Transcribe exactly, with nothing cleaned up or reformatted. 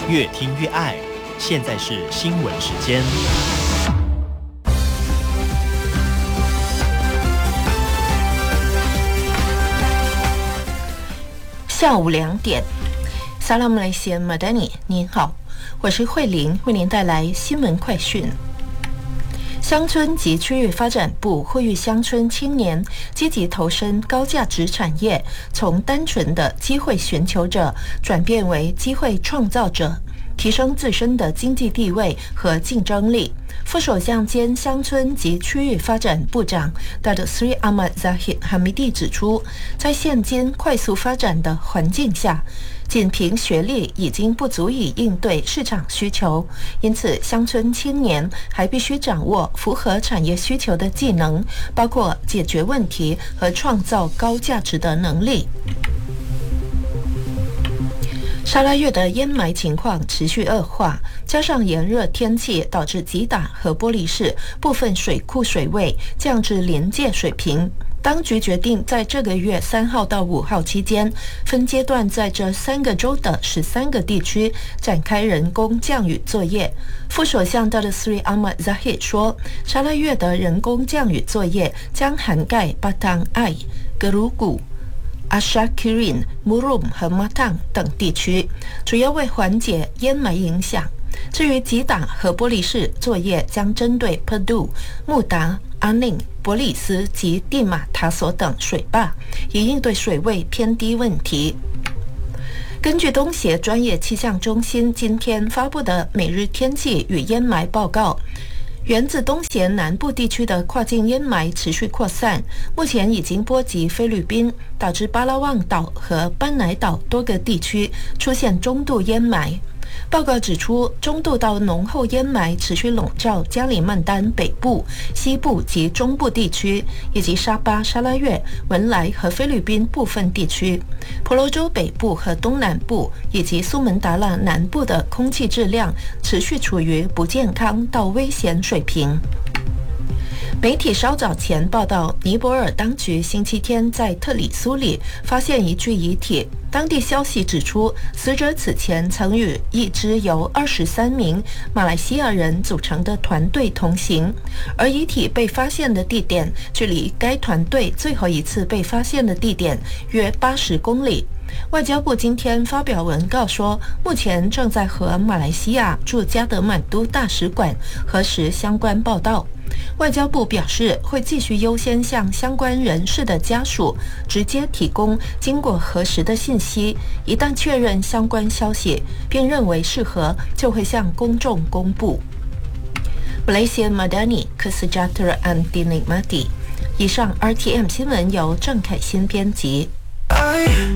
越听越爱。现在是新闻时间。 下午两点，萨拉姆莱西亚马丹尼，您好，我是慧玲，为您带来新闻快讯。乡村及区域发展部呼吁乡村青年积极投身高价值产业，从单纯的机会寻求者转变为机会创造者，提升自身的经济地位和竞争力。副首相兼乡村及区域发展部长 Datuk Seri Ahmad Zahid Hamidi 指出，在现今快速发展的环境下，仅凭学历已经不足以应对市场需求，因此乡村青年还必须掌握符合产业需求的技能，包括解决问题和创造高价值的能力。沙拉越的烟霾情况持续恶化，加上炎热天气导致吉打和玻璃市部分水库水位降至临界水平。当局决定在这个月三号到五号期间，分阶段在这三个州的十三个地区展开人工降雨作业。副首相 Datuk Seri Ahmad Zahid 说，沙拉越的人工降雨作业将涵盖巴当艾、格鲁古、阿沙基林、穆鲁姆和马当等地区，主要为缓解烟霾影响。至于吉打和玻璃市作业将针对普杜、穆达、阿宁、伯里斯及蒂马塔索等水坝，以应对水位偏低问题。根据东协专业气象中心今天发布的每日天气与烟霾报告，源自东协南部地区的跨境烟霾持续扩散，目前已经波及菲律宾，导致巴拉望岛和班乃岛多个地区出现中度烟霾。报告指出，中度到浓厚烟霾持续笼罩加里曼丹北部、西部及中部地区，以及沙巴、沙拉越、文莱和菲律宾部分地区。婆罗洲北部和东南部以及苏门答腊南部的空气质量持续处于不健康到危险水平。媒体稍早前报道，尼泊尔当局星期天在特里苏里发现一具遗体。当地消息指出，死者此前曾与一支由二十三名马来西亚人组成的团队同行，而遗体被发现的地点距离该团队最后一次被发现的地点约八十公里。外交部今天发表文告说，目前正在和马来西亚驻加德满都大使馆核实相关报道。外交部表示，会继续优先向相关人士的家属直接提供经过核实的信息，一旦确认相关消息并认为适合，就会向公众公布。Malaysia Madani Kesejahteraan Dinikmati。以上 R T M 新闻由郑凯欣编辑。